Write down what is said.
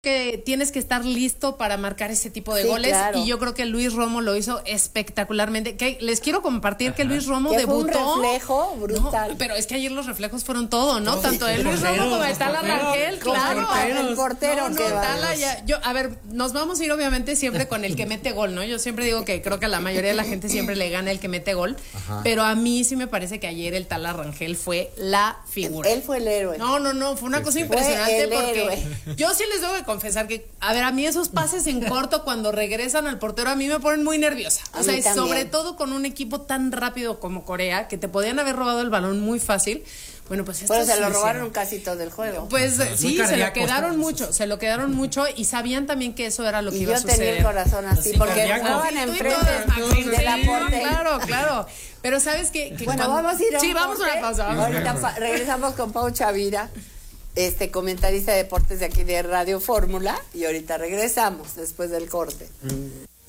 que tienes que estar listo para marcar ese tipo de Sí, goles, claro. y yo creo que Luis Romo lo hizo espectacularmente. Que les quiero compartir que Luis Romo Que debutó. fue un reflejo brutal. No, pero es que ayer los reflejos fueron todo, ¿no? Tanto de Luis Romo como de Tala Rangel, claro. El portero No, que va. Tala ya, a ver, nos vamos a ir obviamente siempre con el que mete gol, ¿no? Yo siempre digo que creo que a la mayoría de la gente siempre le gana el que mete gol, pero a mí sí me parece que ayer el Tala Rangel fue la figura. Él fue el héroe. No, fue una cosa impresionante el porque héroe. yo sí les debo de confesar que, a ver, a mí esos pases en corto cuando regresan al portero a mí me ponen muy nerviosa. A O sea, mí también. sobre todo con un equipo tan rápido como Corea, que te podían haber robado el balón muy fácil. Bueno, pues Pero estos se lo sí robaron casi todo el juego. Pues sí, cardíacos, se lo quedaron mucho y sabían también que eso era lo que Y iba a yo suceder. tenía el corazón así, Sí, porque cardíaco. estaban Sí, tú y enfrente todos, de la sí, portería. claro. Pero sabes que Bueno, cuando- vamos a ir a Sí, un vamos a corte. una pausa. Ahorita regresamos con Pau Chavira, comentarista de deportes de aquí de Radio Fórmula, y ahorita regresamos después del corte.